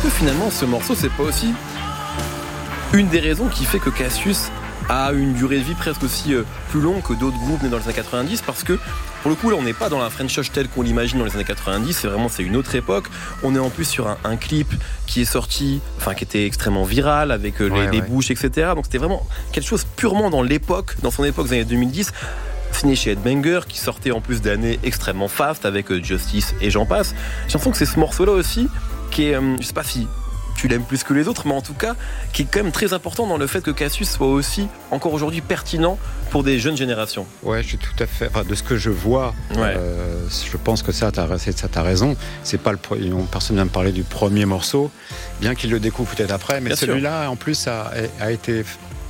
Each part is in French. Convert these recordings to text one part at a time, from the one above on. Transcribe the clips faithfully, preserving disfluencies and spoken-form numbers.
que finalement ce morceau c'est pas aussi une des raisons qui fait que Cassius a une durée de vie presque aussi euh, plus longue que d'autres groupes nés dans les années quatre-vingt-dix, parce que pour le coup là on n'est pas dans la French Touch telle qu'on l'imagine dans les années quatre-vingt-dix, c'est vraiment c'est une autre époque. On est en plus sur un, un clip qui est sorti, enfin qui était extrêmement viral avec euh, les, ouais, les ouais. bouches, et cetera. Donc c'était vraiment quelque chose purement dans l'époque, dans son époque des années deux mille dix, signé chez Headbanger, qui sortait en plus d'années extrêmement fast avec euh, Justice et j'en passe. J'ai l'impression que c'est ce morceau là aussi qui est, euh, je sais pas si tu l'aimes plus que les autres, mais en tout cas qui est quand même très important dans le fait que Cassius soit aussi encore aujourd'hui pertinent pour des jeunes générations. Ouais, je suis tout à fait. Enfin, de ce que je vois, ouais. euh, je pense que ça, t'as, ça, t'as raison. C'est pas le. Personne vient me parler du premier morceau, bien qu'il le découvre peut-être après, mais bien celui-là, sûr. En plus, a, a été.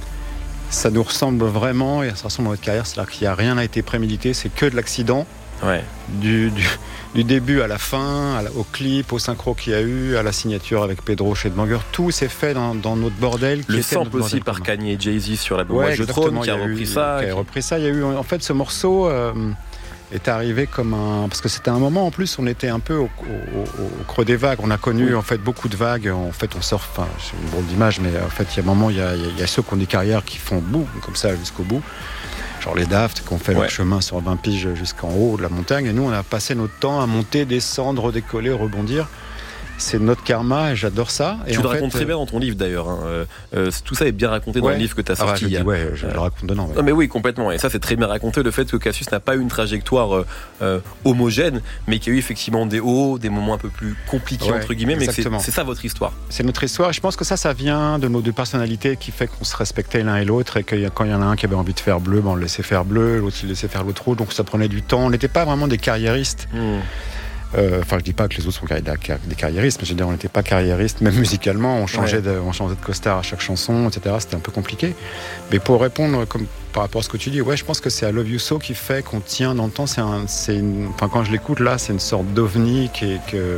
Ça nous ressemble vraiment et ça ressemble à notre carrière. C'est-à-dire qu'il y a rien n'a été prémédité, c'est que de l'accident. Ouais. Du, du, du début à la fin, à la, au clip, au synchro qu'il y a eu, à la signature avec Pedro chez Headbanger, tout s'est fait dans, dans notre bordel. Le sample aussi par commun. Kanye et Jay-Z sur l'album ouais, Je Trône qui a repris eu, ça. Qui a qui... repris ça. Il y a eu, en fait, ce morceau euh, est arrivé comme un, parce que c'était un moment en plus, on était un peu au, au, au, au creux des vagues. On a connu oui. en fait beaucoup de vagues. En fait, on sort, enfin, c'est une drôle d'image, mais en fait, il y a un moment, il y a, il y a ceux qui ont des carrières qui font boum comme ça jusqu'au bout. Genre les Daft qui ont fait ouais. leur chemin sur vingt piges jusqu'en haut de la montagne. Et nous, on a passé notre temps à monter, descendre, redécoller, rebondir. C'est notre karma et j'adore ça. Et tu en le fait, racontes très bien dans ton livre d'ailleurs. Hein. Euh, euh, tout ça est bien raconté dans ouais. le livre que tu as sorti. Ah bah, je il y a... dis, ouais, je euh... le raconte dedans. Ouais. Non mais oui, complètement. Et ça, c'est très bien raconté, le fait que Cassius n'a pas eu une trajectoire euh, euh, homogène, mais qu'il y a eu effectivement des hauts, des moments un peu plus compliqués, ouais, entre guillemets, mais que c'est, c'est ça votre histoire. C'est notre histoire. Et je pense que ça, ça vient de nos deux personnalités qui fait qu'on se respectait l'un et l'autre et que quand il y en a un qui avait envie de faire bleu, ben on le laissait faire bleu, l'autre il laissait faire l'autre rouge, donc ça prenait du temps. On n'était pas vraiment des carriéristes. Mmh. Enfin, euh, je dis pas que les autres sont des carriéristes, mais je veux dire, on n'était pas carriéristes, même musicalement, on changeait, ouais. de, on changeait de costard à chaque chanson, et cetera. C'était un peu compliqué. Mais pour répondre, comme par rapport à ce que tu dis, ouais, je pense que c'est I Love You So qui fait qu'on tient dans le temps. C'est un, c'est une, enfin, quand je l'écoute là, c'est une sorte d'ovni qui est, que,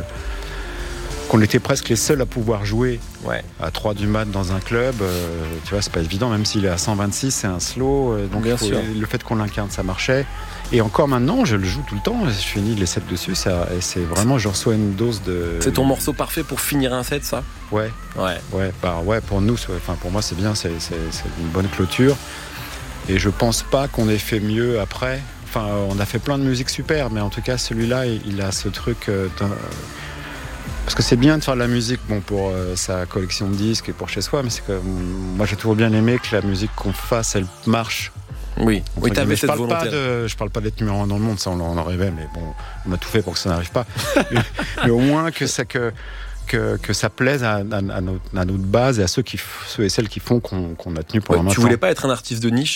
qu'on était presque les seuls à pouvoir jouer ouais. à trois du mat dans un club. Euh, tu vois, c'est pas évident, même s'il est à cent vingt-six, c'est un slow. Euh, donc Bien faut, sûr. Le fait qu'on l'incarne, ça marchait. Et encore maintenant, je le joue tout le temps. Je finis les sets dessus. Ça, et c'est vraiment, je reçois une dose de. C'est ton morceau parfait pour finir un set, ça ? Ouais. Ouais. Ouais. Bah ouais. Pour nous, enfin pour moi, c'est bien. C'est, c'est, c'est une bonne clôture. Et je pense pas qu'on ait fait mieux après. Enfin, on a fait plein de musique super, mais en tout cas, celui-là, il a ce truc. Euh, Parce que c'est bien de faire de la musique, bon, pour euh, sa collection de disques et pour chez soi, mais c'est que euh, moi j'ai toujours bien aimé que la musique qu'on fasse, elle marche. Oui, oui, t'avais cette volonté. Pas de, je parle pas d'être numéro un dans le monde, ça on, on en rêvait, mais bon, on a tout fait pour que ça n'arrive pas. mais, mais au moins que ça, que, que, que ça plaise à, à, à, notre, à notre base et à ceux, qui, ceux et celles qui font qu'on, qu'on a tenu pendant ouais, un tu voulais pas être un artiste de niche ?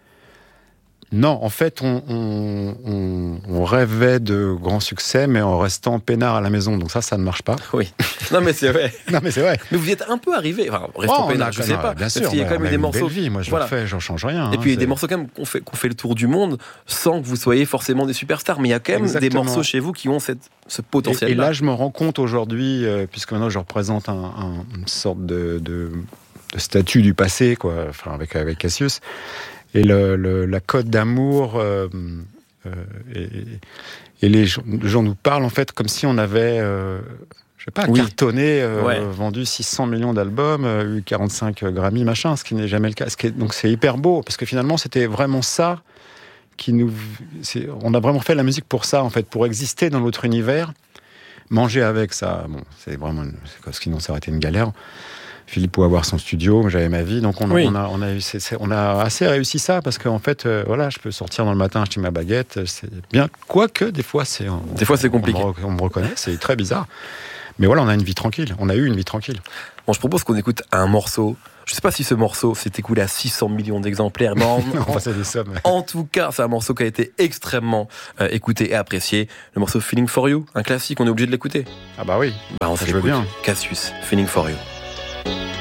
Non, en fait, on, on, on, on rêvait de grands succès, mais en restant peinard à la maison. Donc ça, ça ne marche pas. Oui. Non, mais c'est vrai. non, mais c'est vrai. Mais vous y êtes un peu arrivé. Enfin, restons oh, peinard, je sais pas. Bien sûr. Parce qu'il y a quand même eu des morceaux. Vie. Moi, je voilà. le fais, j'en change rien. Et puis, il y a c'est... des morceaux quand même qu'on fait, qu'on fait le tour du monde sans que vous soyez forcément des superstars. Mais il y a quand même Exactement. des morceaux chez vous qui ont cette, ce potentiel. Et, et là, je me rends compte aujourd'hui, euh, puisque maintenant je représente un, un, une sorte de, de, de statut du passé, quoi, enfin, avec, avec Cassius. Et le, le, la cote d'amour, euh, euh, et, et les, gens, les gens nous parlent en fait comme si on avait, euh, je sais pas, oui. cartonné, euh, ouais. vendu six cents millions d'albums, euh, eu quarante-cinq Grammy, machin, ce qui n'est jamais le cas. Ce qui est, donc c'est hyper beau, parce que finalement c'était vraiment ça qui nous... C'est, on a vraiment fait la musique pour ça, en fait, pour exister dans notre univers, manger avec ça. Bon, c'est vraiment... C'est, parce que sinon ça aurait été une galère. Philippe pouvait avoir son studio, j'avais ma vie, donc on, oui. on, a, on, a, c'est, c'est, on a assez réussi ça, parce qu'en fait, euh, voilà, je peux sortir dans le matin, acheter ma baguette, c'est bien, quoique des fois c'est... On, des fois c'est compliqué. On me, on me reconnaît, c'est très bizarre. Mais voilà, on a une vie tranquille, on a eu une vie tranquille. Bon, je propose qu'on écoute un morceau. Je sais pas si ce morceau s'est écoulé à six cents millions d'exemplaires, mais en, en, des sommes. en tout cas, c'est un morceau qui a été extrêmement euh, écouté et apprécié. Le morceau Feeling for You, un classique, on est obligé de l'écouter. Ah bah oui, bah, on ça je veux bien. Cassius, Feeling for You.